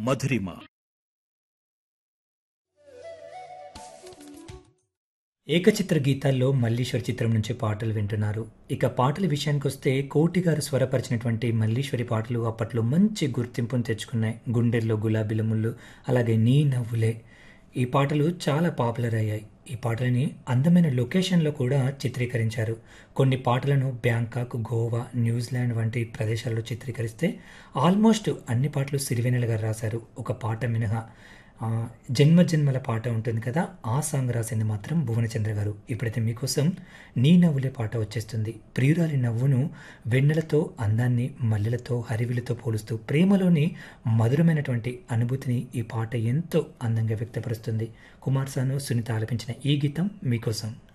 మధురిమ. ఏకచిత్ర గీతాల్లో మల్లీశ్వరి చిత్రం నుంచి పాటలు వింటున్నారు. ఇక పాటల విషయానికొస్తే కోటి గారు స్వరపరిచినటువంటి మల్లీశ్వరి పాటలు అప్పట్లో మంచి గుర్తింపును తెచ్చుకున్నాయి. గుండెల్లో గులాబీల ముళ్ళు, అలాగే నీ నవ్వులే, ఈ పాటలు చాలా పాపులర్ అయ్యాయి. ఈ పాటలని అందమైన లొకేషన్లో కూడా చిత్రీకరించారు. కొన్ని పాటలను బ్యాంకాక్, గోవా, న్యూజిలాండ్ వంటి ప్రదేశాల్లో చిత్రీకరిస్తే ఆల్మోస్ట్ అన్ని పాటలు సిరివెన్నెల గారు రాశారు, ఒక పాట మినహా. జన్మ జన్మల పాట ఉంటుంది కదా, ఆ సాంగ్ రాసింది మాత్రం భువనచంద్ర గారు. ఇప్పుడైతే మీకోసం నీ నవ్వులే పాట వచ్చేస్తుంది. ప్రియురాలి నవ్వును వెన్నెలతో, అందాన్ని మల్లెలతో, హరివిలతో పోలుస్తూ ప్రేమలోని మధురమైనటువంటి అనుభూతిని ఈ పాట ఎంతో అందంగా వ్యక్తపరుస్తుంది. కుమార్ సాను, సునీత ఆలపించిన ఈ గీతం మీకోసం.